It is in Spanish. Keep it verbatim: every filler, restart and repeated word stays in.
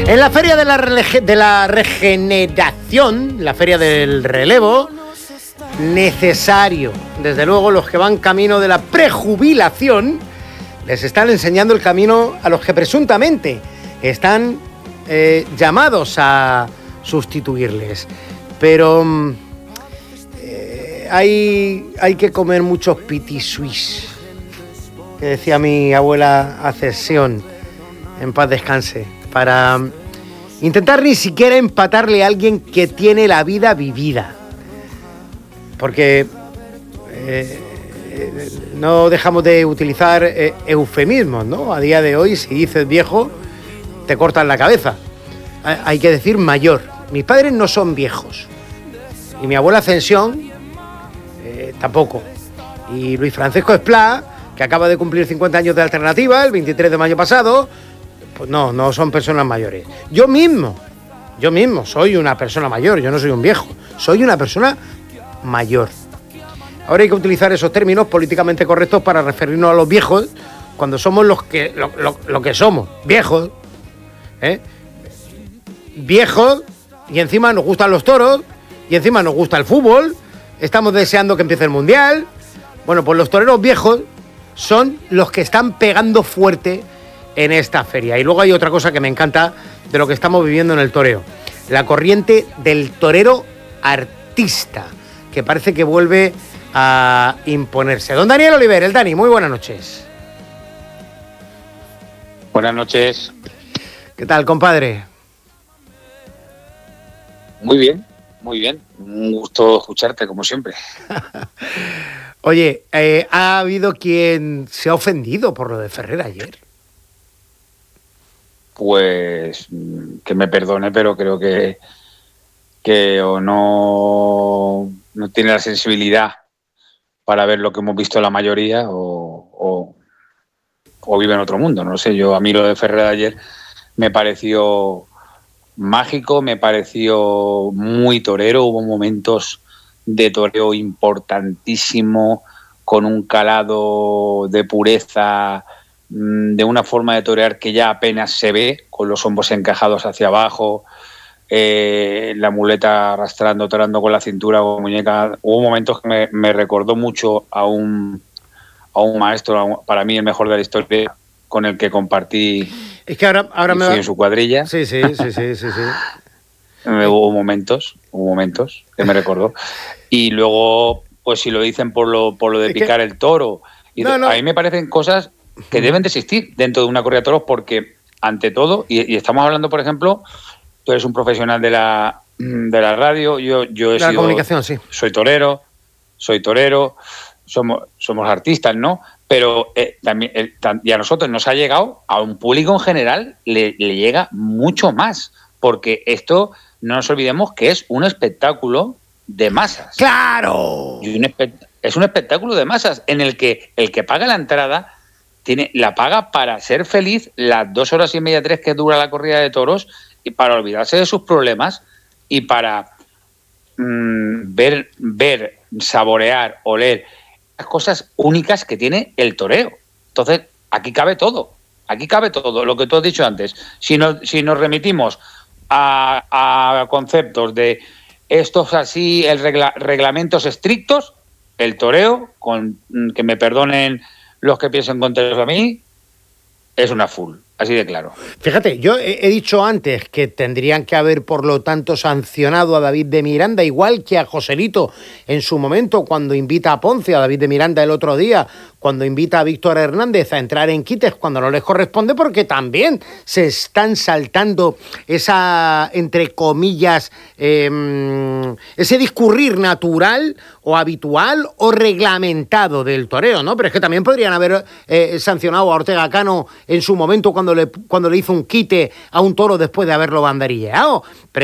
En la Feria de la, Rele- de la Regeneración, la Feria del Relevo, necesario. Desde luego, los que van camino de la prejubilación les están enseñando el camino a los que presuntamente están eh, llamados a sustituirles. Pero eh, hay, hay que comer muchos petit suisse, que decía mi abuela Accesión, en paz descanse, para intentar ni siquiera empatarle a alguien que tiene la vida vivida. Porque eh, eh, no dejamos de utilizar eh, eufemismos, ¿no? A día de hoy, si dices viejo, te cortan la cabeza. Hay que decir mayor. Mis padres no son viejos. Y mi abuela Ascensión eh, tampoco. Y Luis Francisco Esplá, que acaba de cumplir cincuenta años de Alternativa, el veintitrés de mayo pasado, pues no, no son personas mayores. Yo mismo, yo mismo soy una persona mayor, yo no soy un viejo, soy una persona mayor. Ahora hay que utilizar esos términos políticamente correctos para referirnos a los viejos cuando somos los que, lo, lo, lo que somos, viejos, ¿eh? Viejos, y encima nos gustan los toros, y encima nos gusta el fútbol, estamos deseando que empiece el Mundial. Bueno, pues los toreros viejos son los que están pegando fuerte en esta feria. Y luego hay otra cosa que me encanta de lo que estamos viviendo en el toreo. La corriente del torero artista, que parece que vuelve a imponerse. Don Daniel Oliver, el Dani, muy buenas noches. Buenas noches. ¿Qué tal, compadre? Muy bien, muy bien. Un gusto escucharte, como siempre. Oye, eh, ha habido quien se ha ofendido por lo de Ferrer ayer. Pues que me perdone, pero creo que, que o no, no tiene la sensibilidad para ver lo que hemos visto la mayoría o, o, o vive en otro mundo. No sé, yo a mí lo de Ferrer ayer me pareció mágico, me pareció muy torero. Hubo momentos de toreo importantísimo, con un calado de pureza, de una forma de torear que ya apenas se ve, con los hombros encajados hacia abajo, eh, la muleta arrastrando, toreando con la cintura o muñeca. Hubo momentos que me, me recordó mucho a un, a un maestro, a un, para mí el mejor de la historia, con el que compartí. Es que ahora, ahora me fui va... en su cuadrilla. Sí, sí, sí, sí, sí, sí. Hubo momentos, hubo momentos que me recordó. Y luego, pues si lo dicen por lo, por lo de es picar que... el toro, y no, no. A mí me parecen cosas que deben de existir dentro de una corrida de toros, porque ante todo, y, y estamos hablando, por ejemplo, tú eres un profesional de la de la radio, yo yo he de sido, la comunicación, sí. Soy torero, soy torero, somos somos artistas, ¿no? Pero eh, también eh, y a nosotros nos ha llegado, a un público en general le, le llega mucho más, porque esto, no nos olvidemos que es un espectáculo de masas. ¡Claro! Y un espect- es un espectáculo de masas en el que el que paga la entrada tiene la paga para ser feliz las dos horas y media, tres que dura la corrida de toros, y para olvidarse de sus problemas y para mmm, ver, ver, saborear, oler las cosas únicas que tiene el toreo. Entonces, aquí cabe todo, aquí cabe todo, lo que tú has dicho antes. Si nos, si nos remitimos a, a conceptos de estos así, el regla, reglamentos estrictos, el toreo, con que me perdonen los que piensen contra mí, es una full, así de claro. Fíjate, yo he, he dicho antes que tendrían que haber, por lo tanto, sancionado a David de Miranda, igual que a Joselito en su momento, cuando invita a Ponce, a David de Miranda el otro día, cuando invita a Víctor Hernández a entrar en quites cuando no les corresponde, porque también se están saltando esa, entre comillas, eh, ese discurrir natural o habitual o reglamentado del toreo, ¿no? Pero es que también podrían haber eh, sancionado a Ortega Cano en su momento cuando le, cuando le hizo un quite a un toro después de haberlo banderilleado.